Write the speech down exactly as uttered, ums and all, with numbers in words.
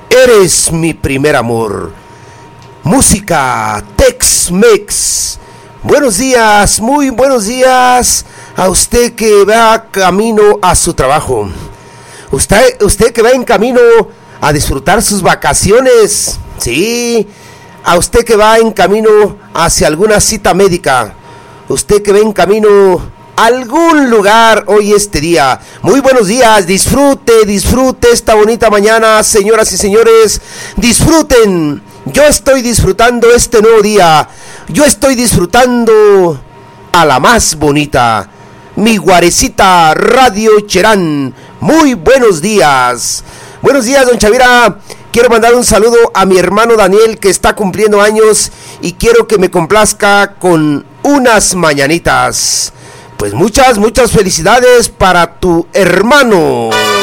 Eres mi primer amor. Música Tex-Mex. Buenos días, muy buenos días a usted que va camino a su trabajo. Usted, usted que va en camino a disfrutar sus vacaciones. Sí, a usted que va en camino hacia alguna cita médica. Usted que va en camino a algún lugar hoy este día. Muy buenos días, disfrute, disfrute esta bonita mañana, señoras y señores. Disfruten. Yo estoy disfrutando este nuevo día. Yo estoy disfrutando a la más bonita, mi Guarecita Radio Cherán. Muy buenos días. Buenos días, don Chavira. Quiero mandar un saludo a mi hermano Daniel, que está cumpliendo años, y quiero que me complazca con unas mañanitas. Pues muchas, muchas felicidades para tu hermano.